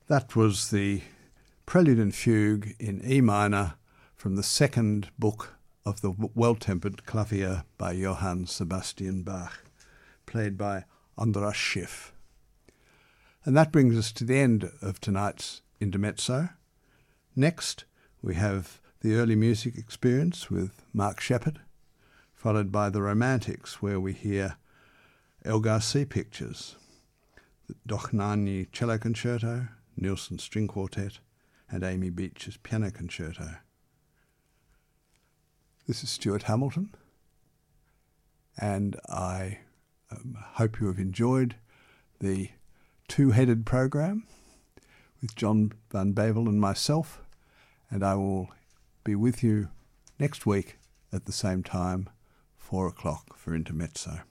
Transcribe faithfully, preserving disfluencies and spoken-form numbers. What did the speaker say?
That was the Prelude and Fugue in E minor from the second book of the Well-Tempered Clavier by Johann Sebastian Bach, played by Andras Schiff. And that brings us to the end of tonight's Intermezzo. Next, we have the early music experience with Mark Shepard, followed by the Romantics, where we hear Elgar Sea Pictures, the Dochnani Cello Concerto, Nilsson String Quartet, and Amy Beach's Piano Concerto. This is Stuart Hamilton, and I um, hope you have enjoyed the two-headed program with John Van Bavel and myself, and I will be with you next week at the same time, four o'clock for Intermezzo.